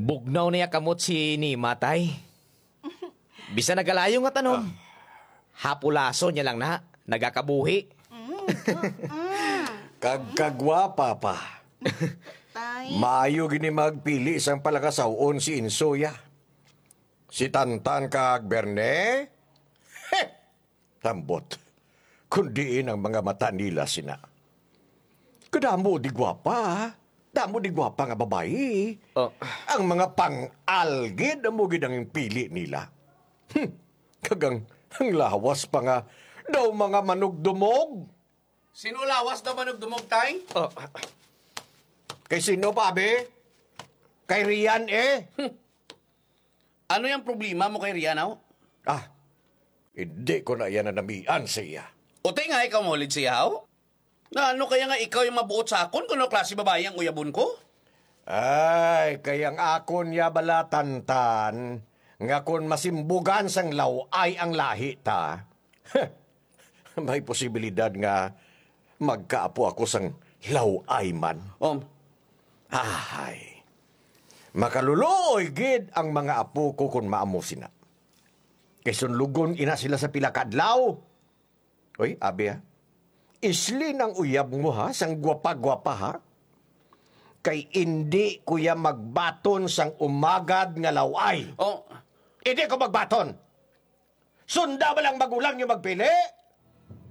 Bugnaw niya kamot si Nima, tay. Bisa nagalayo nga tanong. Hapulaso niya lang na, nagakabuhi. Kagkagwapa pa. Tay. Maayo gini magpili isang palakasawon si Insoya. Si Tantan kag Berne? Heh! Tambot. Kundiin ang mga mata nila sina. Kadamo di gwapa, ha? Damo di gwapa nga babae. Oh. Ang mga pang-algid ang mugid ang pili nila. Kagang ang lawas pa nga daw mga manugdumog. Sino lawas daw manugdumog, tay? Oh, Kay sino pa, be? Kay Rian, eh? Ano yung problema mo kay Rianaw? Ah, hindi ko na yan nanamian sa iya. Uti nga ikaw maulid siya, ho? Na ano kaya nga ikaw yung mabuot sa akon kung ano klase babae ang uyabon ko? Ay, kayang akon ya balatantan, nga kun masimbugan sang laway ang lahi ta. May posibilidad nga magkaapo ako sang laway man. Ay, makaluloy gid ang mga apo ko kung maamo sina. Kay sunlugon ina sila sa pilakadlaw. Oy, abi ha? Isli ng uyab mo ha, sang gwapa-gwapa ha? Kay hindi kuya magbaton sang umagad nga laway. Oh, Hindi ko magbaton. Sunda ba lang magulang yung magpili?